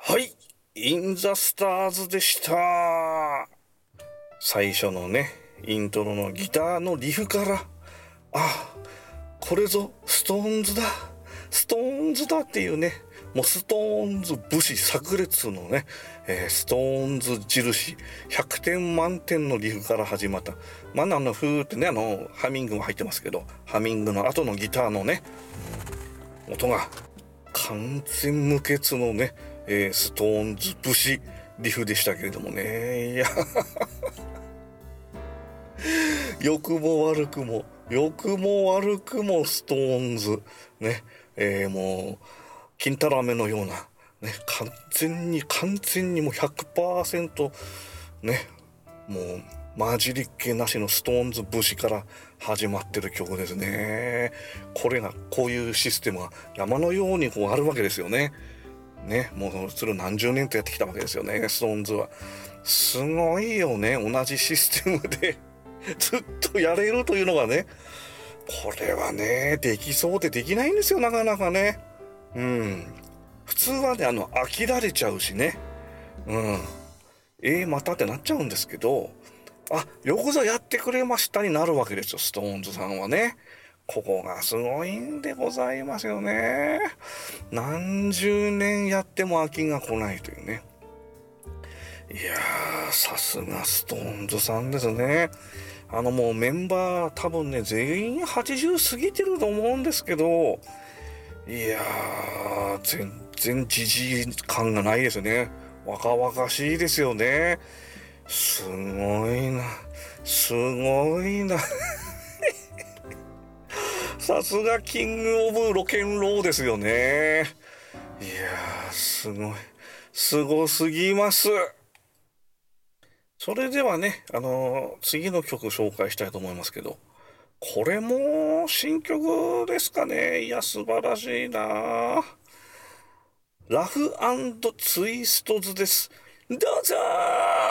はい、インザスターズでした。最初のね、イントロのギターのリフから、これぞストーンズだ、ストーンズだっていうね、もうストーンズ武士炸裂のね、ストーンズ印、100点満点のリフから始まった。ふーってね、ハミングも入ってますけど、ハミングの後のギターのね、音が完全無欠のね、ストーンズ節リフでしたけれどもね。いや良くも悪くもストーンズね、もう金太郎飴のようなね、完全にもう 100% ね、もう混じりっ気なしのストーンズ節から始まってる曲ですね。こういうシステムは山のようにこうあるわけですよね。ね、もうそれを何十年とやってきたわけですよね、ストーンズは。すごいよね、同じシステムでずっとやれるというのがね、これはね、できそうでできないんですよ、なかなかね。普通はね、飽きられちゃうしね。またってなっちゃうんですけど、よくぞやってくれましたになるわけですよ、ストーンズさんはね。ここがすごいんでございますよね。何十年やっても飽きが来ないというね。いやー、さすがストーンズさんですね。もうメンバー多分ね、全員80過ぎてると思うんですけど、いやー、全然じじい感がないですね。若々しいですよね。すごいな。さすがキングオブロケンローですよね。いやー、すごすぎます。それではね、次の曲紹介したいと思いますけど、これも新曲ですかね。いや、素晴らしいな。ラフツイストズです。どうぞー。